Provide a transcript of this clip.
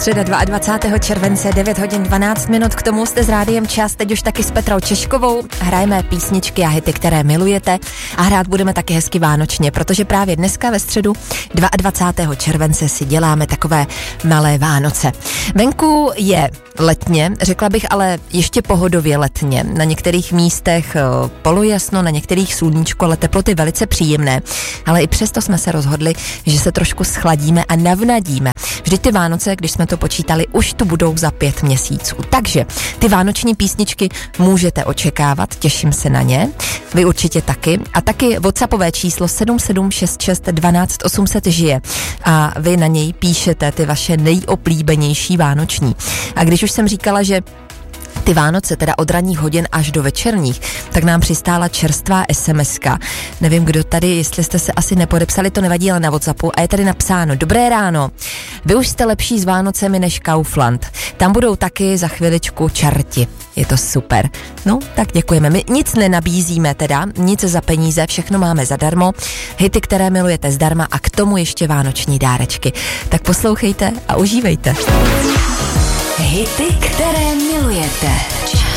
Středa 22. července, 9 hodin 12 minut, k tomu jste s Rádiem Čas, teď už taky s Petrou Češkovou, hrajeme písničky a hity, které milujete a hrát budeme taky hezky vánočně, protože právě dneska ve středu 22. července si děláme takové malé Vánoce. Venku je letně, řekla bych ale ještě pohodově letně, na některých místech polojasno, na některých sluníčko, ale teploty velice příjemné, ale i přesto jsme se rozhodli, že se trošku schladíme a navnadíme. Vždyť ty Vánoce, když jsme to počítali, už tu budou za 5 měsíců. Takže ty vánoční písničky můžete očekávat, těším se na ně. Vy určitě taky. A taky WhatsAppové číslo 7766 12 800 žije. A vy na něj píšete ty vaše nejoblíbenější vánoční. A když už jsem říkala, že ty Vánoce, teda od ranních hodin až do večerních, tak nám přistála čerstvá SMS-ka. Nevím, kdo tady, jestli jste se asi nepodepsali, to nevadí, ale na WhatsAppu. A je tady napsáno: Dobré ráno, vy už jste lepší s Vánocemi než Kaufland. Tam budou taky za chviličku čerti. Je to super. No, tak děkujeme. My nic nenabízíme teda, nic za peníze, všechno máme zadarmo. Hity, které milujete zdarma a k tomu ještě vánoční dárečky. Tak poslouchejte a užívejte. Hity, které milujete.